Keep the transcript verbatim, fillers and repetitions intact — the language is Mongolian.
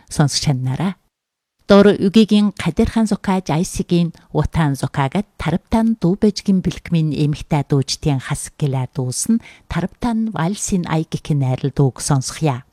сонсож чаднараа. Дор үгийн Кадирхан зукааж айсигийн утаан зукаагад тарптан дүүбэжгэн бэлгмийн эмхтэй дуучдын хасгилаа дуусна тарптан вальсин айгик найрал дууг сонсхия.